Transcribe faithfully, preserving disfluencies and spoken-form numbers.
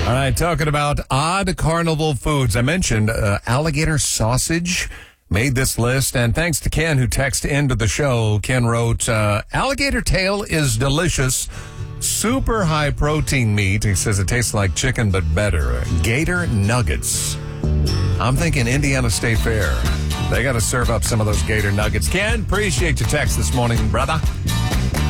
All right, talking about odd carnival foods. I mentioned uh, alligator sausage made this list, and thanks to Ken who texted into the show. Ken wrote, uh, alligator tail is delicious. Super high protein meat. He says it tastes like chicken, but better. Gator nuggets. I'm thinking Indiana State Fair. They got to serve up some of those gator nuggets. Ken, appreciate your text this morning, brother.